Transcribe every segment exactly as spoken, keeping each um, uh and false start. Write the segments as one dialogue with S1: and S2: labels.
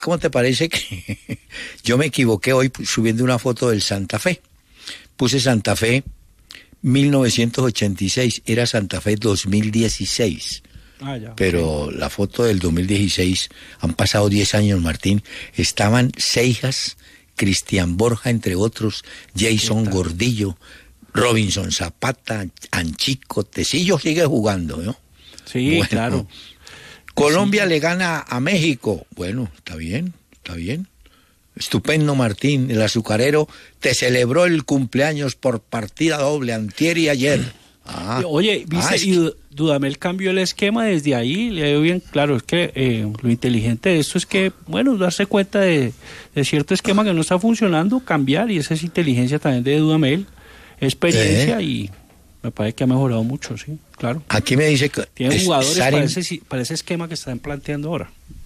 S1: ¿cómo te parece que yo me equivoqué hoy subiendo una foto del Santa Fe? Puse Santa Fe mil novecientos ochenta y seis, era Santa Fe dos mil dieciséis.
S2: Ah, ya.
S1: Pero la foto del dos mil dieciséis, han pasado diez años, Martín, estaban Seijas, Cristian Borja, entre otros, Jason Gordillo, Robinson Zapata, Anchico, Tecillo sigue jugando, ¿no?
S2: Sí, bueno, claro.
S1: Colombia
S2: sí.
S1: le gana a México. Bueno, está bien, está bien. Estupendo, Martín. El azucarero te celebró el cumpleaños por partida doble antier y ayer. Ah,
S2: Oye, ¿viste?
S1: ah, es
S2: Y
S1: que...
S2: Dudamel cambió el esquema desde ahí. Le dio bien claro. Es que eh, lo inteligente de esto es que, bueno, darse cuenta de, de cierto esquema que no está funcionando, cambiar. Y esa es inteligencia también de Dudamel. Experiencia eh. y me parece que ha mejorado mucho, sí, claro.
S1: Aquí me dice que...
S2: Tiene jugadores
S1: Saren,
S2: para, ese, para ese esquema que están planteando ahora.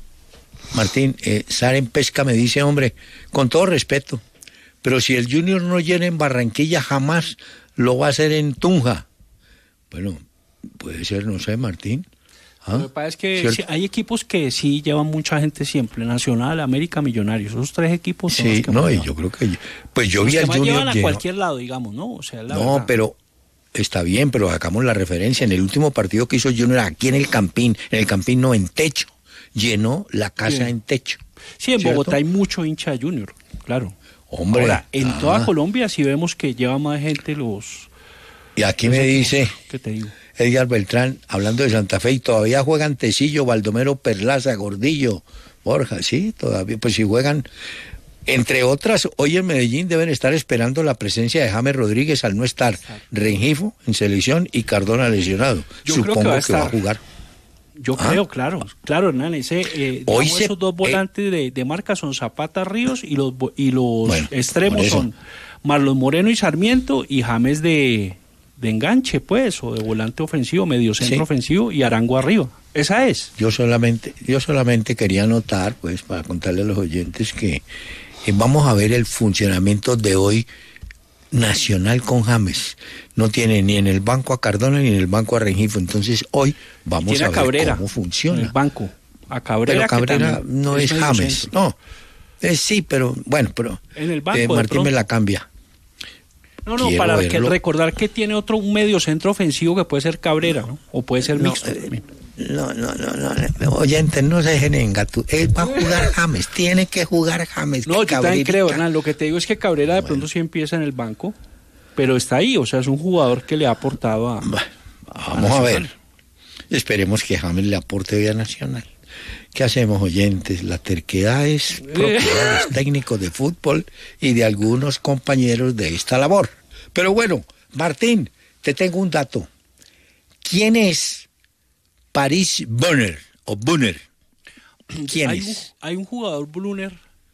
S1: Martín, eh, Saren Pesca me dice, hombre, con todo respeto, pero si el Junior no llena en Barranquilla, jamás lo va a hacer en Tunja. Bueno, puede ser, no sé, Martín. ¿Ah?
S2: Lo que pasa es que sí, hay equipos que sí llevan mucha gente siempre, Nacional, América, Millonarios, esos tres equipos son
S1: sí,
S2: los que
S1: no,
S2: más
S1: y
S2: llevan.
S1: yo creo que, pues yo
S2: los
S1: vi
S2: que
S1: al
S2: más
S1: Junior
S2: llevan a
S1: lleno.
S2: cualquier lado, digamos, ¿no? O sea, la
S1: no,
S2: verdad.
S1: pero está bien, pero sacamos la referencia. En el último partido que hizo Junior aquí en el Campín, en el Campín no, en techo, llenó la casa sí. en techo.
S2: Sí, en
S1: ¿cierto?
S2: Bogotá hay mucho hincha de Junior, claro.
S1: Hombre.
S2: Ahora, en
S1: ah.
S2: toda Colombia sí vemos que lleva más gente los...
S1: Y aquí me dice...
S2: ¿Qué te digo?
S1: Edgar Beltrán, hablando de Santa Fe, y todavía juegan Tecillo, Baldomero Perlaza, Gordillo, Borja, sí, todavía, pues si juegan, entre otras, hoy en Medellín deben estar esperando la presencia de James Rodríguez al no estar Exacto. Rengifo en selección y Cardona lesionado.
S2: Yo
S1: Supongo
S2: creo que va a,
S1: que va a
S2: estar.
S1: jugar.
S2: Yo
S1: ¿Ah?
S2: creo, claro, claro, Hernán, ese, eh,
S1: hoy
S2: digamos,
S1: se,
S2: esos dos volantes eh, de, de marca son Zapata, Ríos y los, y los bueno, extremos son Marlon Moreno y Sarmiento y James de... de enganche, pues, o de volante ofensivo, medio centro sí. ofensivo y Arango arriba. Esa es.
S1: Yo solamente, yo solamente quería anotar, pues, para contarle a los oyentes que eh, vamos a ver el funcionamiento de hoy Nacional con James. No tiene ni en el banco a Cardona ni en el banco a Rengifo. Entonces hoy vamos a, a ver Cabrera, cómo funciona.
S2: En el banco. A Cabrera.
S1: Pero Cabrera no es, es James. Centro. No. Eh, sí, pero bueno, pero
S2: en el banco,
S1: eh, Martín me la cambia.
S2: No, no, Quiero para que recordar que tiene otro un medio centro ofensivo que puede ser Cabrera, ¿no? O puede ser
S1: no,
S2: mixto.
S1: Eh, no, no, no, no, oyentes, no se dejen engatar. Él va a jugar James, tiene que jugar James.
S2: No, yo también creo, Hernán, lo que te digo es que Cabrera de bueno. pronto sí empieza en el banco, pero está ahí, o sea, es un jugador que le ha aportado a...
S1: Bueno, vamos a, a ver, esperemos que James le aporte hoy a Nacional. ¿Qué hacemos, oyentes? La terquedad es propia de los técnicos de fútbol y de algunos compañeros de esta labor. Pero bueno, Martín, te tengo un dato. ¿Quién es Paris Brunner o Brunner? ¿Quién
S2: hay
S1: es?
S2: Un, hay un jugador Brunner,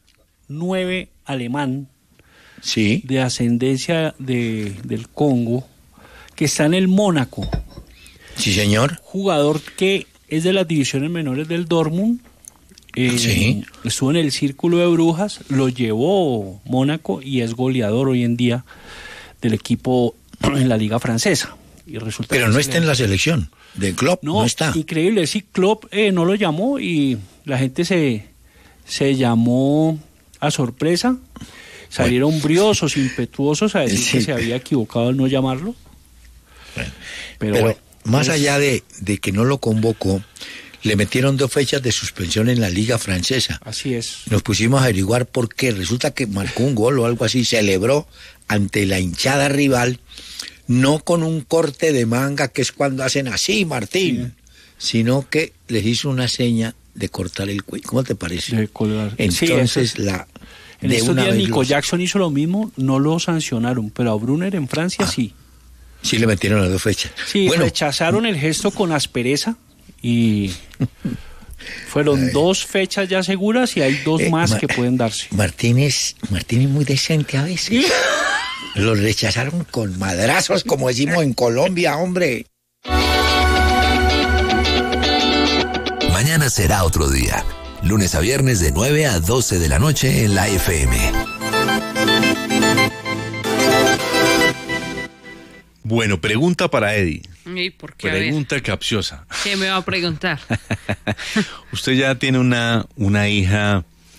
S2: nueve alemán,
S1: sí.
S2: de ascendencia de, del Congo, que está en el Mónaco.
S1: Sí, señor.
S2: Jugador que es de las divisiones menores del Dortmund, eh,
S1: sí.
S2: estuvo en el Círculo de Brujas, lo llevó Mónaco y es goleador hoy en día del equipo en la Liga Francesa. Y resulta
S1: Pero no está en la selección de Klopp, no, no está.
S2: Increíble, sí, Klopp eh, no lo llamó y la gente se, se llamó a sorpresa, salieron bueno. briosos, impetuosos a decir sí. que se había equivocado al no llamarlo.
S1: Bueno.
S2: Pero,
S1: Pero
S2: bueno.
S1: Más allá de, de que no lo convocó, le metieron dos fechas de suspensión en la Liga Francesa.
S2: Así es.
S1: Nos pusimos a averiguar por qué. Resulta que marcó un gol o algo así, celebró ante la hinchada rival, no con un corte de manga, que es cuando hacen así, Martín, sí. sino que les hizo una seña de cortar el cuello. ¿Cómo te parece?
S2: De colgar.
S1: Entonces,
S2: sí,
S1: la...
S2: En
S1: de
S2: estos
S1: una
S2: días
S1: vez
S2: Nico
S1: los...
S2: Jackson hizo lo mismo, no lo sancionaron, pero a Brunner en Francia ah. sí.
S1: Sí le metieron las dos fechas.
S2: Sí,
S1: bueno,
S2: rechazaron el gesto con aspereza y fueron Ay. dos fechas ya seguras y hay dos eh, más Ma- que pueden darse.
S1: Martínez, Martínez muy decente a veces. Lo rechazaron con madrazos, como decimos en Colombia, hombre.
S3: Mañana será otro día. Lunes a viernes de nueve a doce de la noche en la F M.
S4: Bueno, pregunta para Eddie.
S5: ¿Y por qué?
S4: Pregunta capciosa.
S5: ¿Qué me va a preguntar?
S4: Usted ya tiene una, una hija